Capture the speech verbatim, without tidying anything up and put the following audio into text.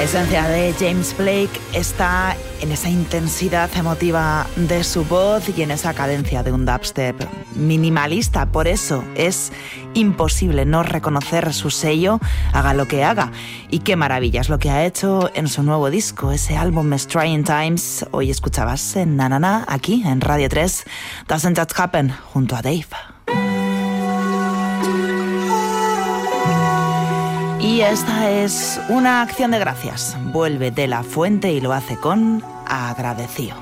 La esencia de James Blake está en esa intensidad emotiva de su voz y en esa cadencia de un dubstep minimalista. Por eso es imposible no reconocer su sello, haga lo que haga. Y qué maravilla es lo que ha hecho en su nuevo disco, ese álbum Strange Times. Hoy escuchabas en Nanana, aquí en Radio tres, Doesn't That Happen, junto a Dave. Y esta es una acción de gracias. Vuelve de la fuente y lo hace con Agradecido.